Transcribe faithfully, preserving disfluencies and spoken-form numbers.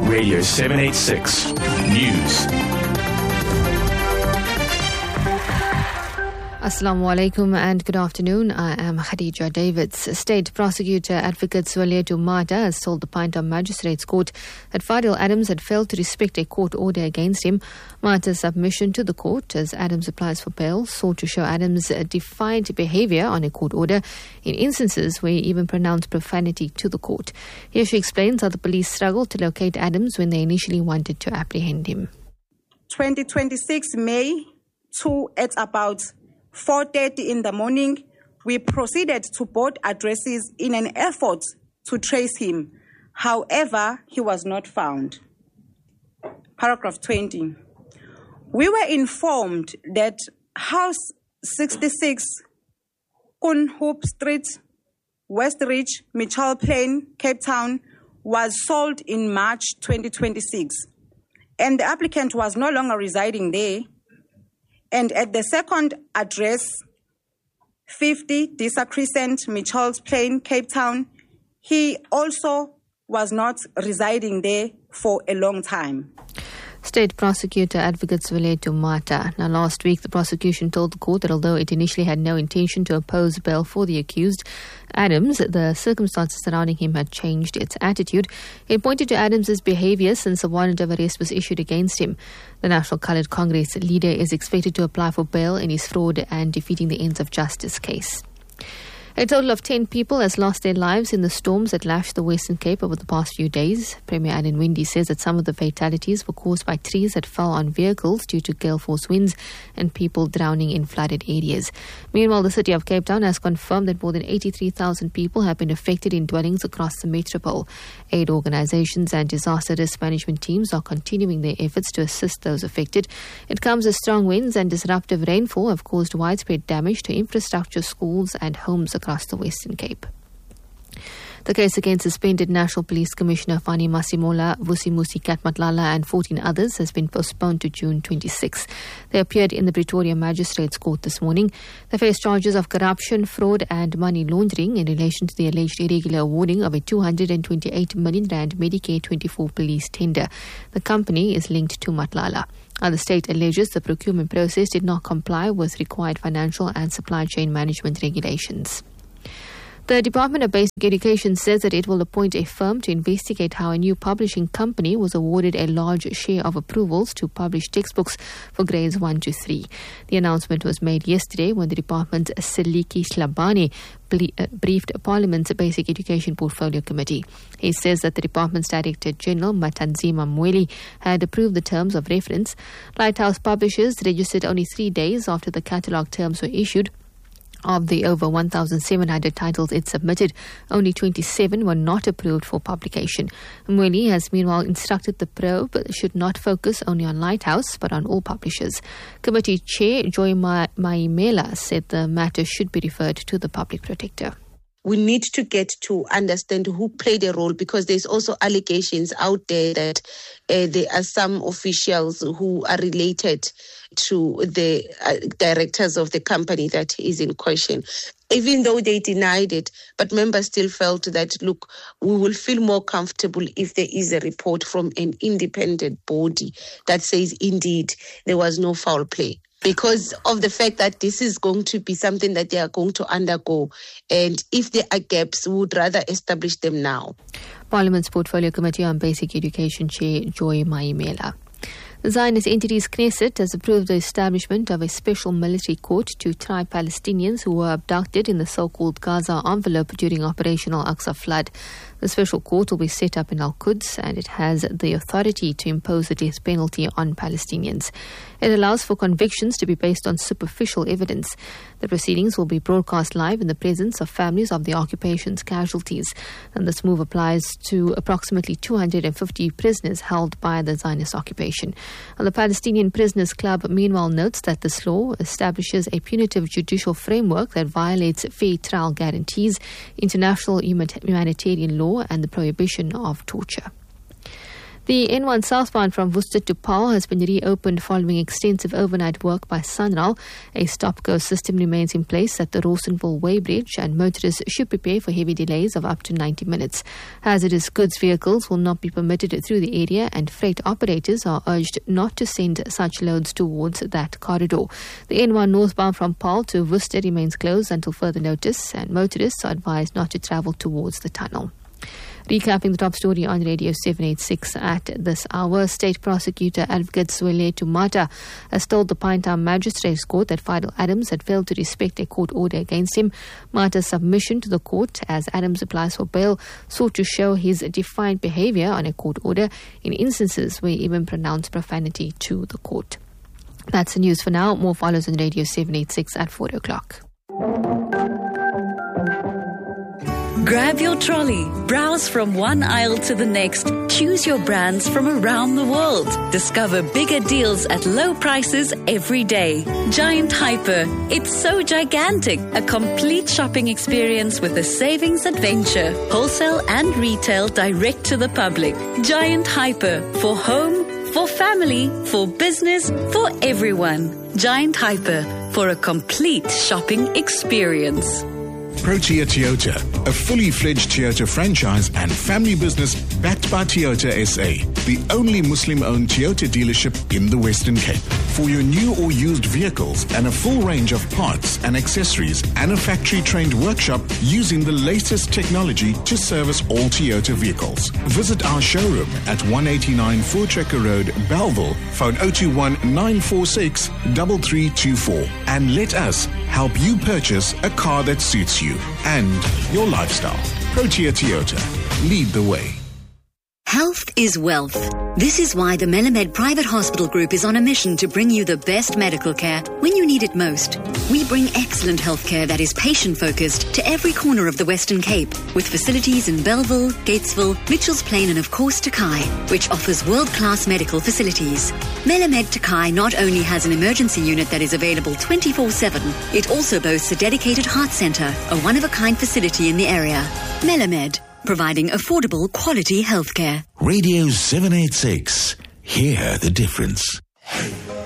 Radio seven eighty-six News. Assalamu alaikum and good afternoon. I am Khadija Davids. State Prosecutor Advocate Zwelethwa Matha has told the Pinetown Magistrates Court that Fadil Adams had failed to respect a court order against him. Matha's submission to the court, as Adams applies for bail, sought to show Adams' defiant behaviour on a court order in instances where he even pronounced profanity to the court. Here she explains how the police struggled to locate Adams when they initially wanted to apprehend him. twenty twenty-six May two at about four thirty in the morning, we proceeded to board addresses in an effort to trace him. However, he was not found. Paragraph twenty. We were informed that House sixty-six, Kunhoop Street, Westridge, Mitchell Plain, Cape Town, was sold in March twenty twenty-six, and the applicant was no longer residing there. And at the second address, fifty Disa Crescent, Mitchell's Plain, Cape Town, he also was not residing there for a long time. State Prosecutor Advocate Zwelethwa Matha. Now, last week, the prosecution told the court that although it initially had no intention to oppose bail for the accused, Adams, the circumstances surrounding him had changed its attitude. It pointed to Adams' behaviour since a warrant of arrest was issued against him. The National Coloured Congress leader is expected to apply for bail in his fraud and defeating the ends of justice case. A total of ten people has lost their lives in the storms that lashed the Western Cape over the past few days. Premier Alan Winde says that some of the fatalities were caused by trees that fell on vehicles due to gale force winds and people drowning in flooded areas. Meanwhile, the city of Cape Town has confirmed that more than eighty-three thousand people have been affected in dwellings across the metropole. Aid organisations and disaster risk management teams are continuing their efforts to assist those affected. It comes as strong winds and disruptive rainfall have caused widespread damage to infrastructure, schools and homes across across the Western Cape. The case against suspended National Police Commissioner Fani Masimola, Vusimusi Katmatlala and fourteen others has been postponed to June twenty-sixth. They appeared in the Pretoria Magistrates Court this morning. They face charges of corruption, fraud and money laundering in relation to the alleged irregular awarding of a two hundred twenty-eight million rand Medicare twenty-four police tender. The company is linked to Matlala. Now, the state alleges the procurement process did not comply with required financial and supply chain management regulations. The Department of Basic Education says that it will appoint a firm to investigate how a new publishing company was awarded a large share of approvals to publish textbooks for grades one to three. The announcement was made yesterday when the department's Seliki Slabane briefed Parliament's Basic Education Portfolio Committee. He says that the department's Director General, Matanzima Mweli, had approved the terms of reference. Lighthouse Publishers registered only three days after the catalogue terms were issued. Of the over one thousand seven hundred titles it submitted, only twenty-seven were not approved for publication. Mweli has meanwhile instructed the probe should not focus only on Lighthouse but on all publishers. Committee Chair Joy Ma- Maimela said the matter should be referred to the Public Protector. We need to get to understand who played a role, because there's also allegations out there that uh, there are some officials who are related to the uh, directors of the company that is in question. Even though they denied it, but members still felt that, look, we will feel more comfortable if there is a report from an independent body that says, indeed, there was no foul play. Because of the fact that this is going to be something that they are going to undergo. And if there are gaps, we would rather establish them now. Parliament's Portfolio Committee on Basic Education Chair Joy Maimela. The Zionist entity's Knesset has approved the establishment of a special military court to try Palestinians who were abducted in the so-called Gaza envelope during Operation Al-Aqsa flood. The special court will be set up in Al-Quds and it has the authority to impose the death penalty on Palestinians. It allows for convictions to be based on superficial evidence. The proceedings will be broadcast live in the presence of families of the occupation's casualties. And this move applies to approximately two hundred fifty prisoners held by the Zionist occupation. And the Palestinian Prisoners Club meanwhile notes that this law establishes a punitive judicial framework that violates fair trial guarantees, international humanitarian law and the prohibition of torture. The N one southbound from Worcester to Paarl has been reopened following extensive overnight work by SANRAL. A stop-go system remains in place at the Rawsonville Weighbridge, and motorists should prepare for heavy delays of up to ninety minutes. Hazardous goods vehicles will not be permitted through the area, and freight operators are urged not to send such loads towards that corridor. The N one northbound from Paarl to Worcester remains closed until further notice, and motorists are advised not to travel towards the tunnel. Recapping the top story on Radio seven eighty-six at this hour, State Prosecutor Advocate Zwelethini Matha has told the Pinetown Magistrates Court that Fidel Adams had failed to respect a court order against him. Matha's submission to the court, as Adams applies for bail, sought to show his defiant behaviour on a court order in instances where he even pronounced profanity to the court. That's the news for now. More follows on Radio seven eighty-six at four o'clock. Grab your trolley, browse from one aisle to the next, choose your brands from around the world. Discover bigger deals at low prices every day. Giant Hyper, it's so gigantic. A complete shopping experience with a savings adventure. Wholesale and retail direct to the public. Giant Hyper, for home, for family, for business, for everyone. Giant Hyper, for a complete shopping experience. Protea Toyota, a fully fledged Toyota franchise and family business backed by Toyota S A, the only Muslim-owned Toyota dealership in the Western Cape. For your new or used vehicles and a full range of parts and accessories, and a factory-trained workshop using the latest technology to service all Toyota vehicles. Visit our showroom at one eighty-nine Voortrekker Road, Bellville, phone zero two one nine four six three three two four, and let us help you purchase a car that suits you and your lifestyle. Protea Toyota, lead the way. Health is wealth. This is why the Melamed Private Hospital Group is on a mission to bring you the best medical care when you need it most. We bring excellent healthcare that is patient-focused to every corner of the Western Cape, with facilities in Bellville, Gatesville, Mitchells Plain and of course Takai, which offers world-class medical facilities. Melamed Takai not only has an emergency unit that is available twenty-four seven, it also boasts a dedicated heart centre, a one-of-a-kind facility in the area. Melamed, providing affordable, quality healthcare. Radio seven eighty-six. Hear the difference.